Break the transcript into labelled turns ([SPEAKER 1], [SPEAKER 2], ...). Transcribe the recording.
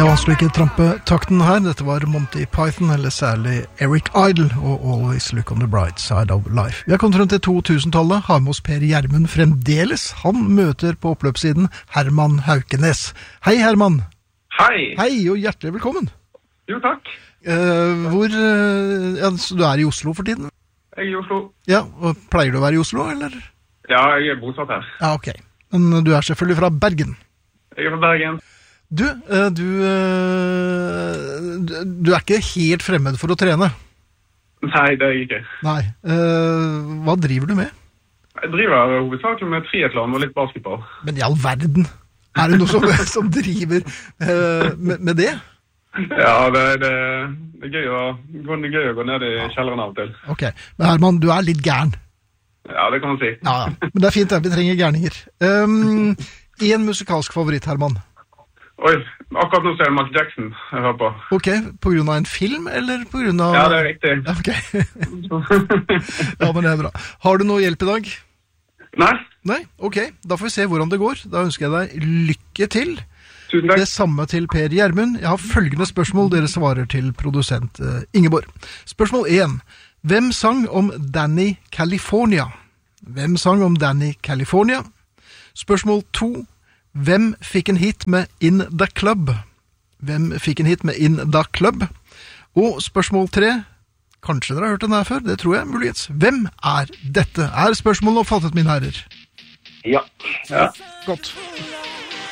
[SPEAKER 1] Det vanskelig ikke trampe takten her. Dette var Monty Python, eller særlig Eric Idle, og Always Look on the Bright Side of Life. Vi har kommet rundt til 2000-tallet, har med oss Per Gjermund fremdeles. Han møter på oppløpssiden Herman Haukenes. Hei, Herman.
[SPEAKER 2] Hei.
[SPEAKER 1] Hei, og hjertelig velkommen.
[SPEAKER 2] Jo, takk.
[SPEAKER 1] Så du i Oslo for tiden?
[SPEAKER 2] Jeg i Oslo.
[SPEAKER 1] Ja, og pleier du å være i Oslo, eller?
[SPEAKER 2] Ja, jeg bosatt her.
[SPEAKER 1] Ja, ok. Men du selvfølgelig fra Bergen?
[SPEAKER 2] Jeg fra Bergen.
[SPEAKER 1] Du ikke helt fremmed for å trene?
[SPEAKER 2] Nei, det jeg ikke.
[SPEAKER 1] Nei. Hva driver du med?
[SPEAKER 2] Jeg driver hovedsakelig med triathlon og litt basketball. Men
[SPEAKER 1] i all verden, det noe som driver med det?
[SPEAKER 2] Ja, det er gøy å gå ned i kjelleren av og til.
[SPEAKER 1] Ok, men Herman, du litt gæren.
[SPEAKER 2] Ja, det kan man si.
[SPEAKER 1] Ja, men det fint, vi trenger gærninger. En musikalsk favoritt, Herman?
[SPEAKER 2] Oi, akkurat nå ser jeg Mark Jackson jeg hører på.
[SPEAKER 1] Ok, på grunn av en film, eller på grunn av...
[SPEAKER 2] Ja, det riktig.
[SPEAKER 1] Ok. Ja, men det bra. Har du noe hjelp i dag?
[SPEAKER 2] Nei.
[SPEAKER 1] Nei? Ok, da får vi se hvordan det går. Da ønsker jeg deg lykke til.
[SPEAKER 2] Tusen takk.
[SPEAKER 1] Det samme til Per Gjermund. Jeg har følgende spørsmål dere svarer til produsent Ingeborg. Spørsmål 1. Hvem sang om Danny California? Hvem sang om Danny California? Spørsmål 2. Hvem fikk en hit med In The Club? Hvem fikk en hit med In The Club? Og spørsmål 3. Kanskje dere har hørt den her før, det tror jeg muligens. Hvem dette? Spørsmålet oppfattet, mine herrer?
[SPEAKER 2] Ja.
[SPEAKER 1] Godt.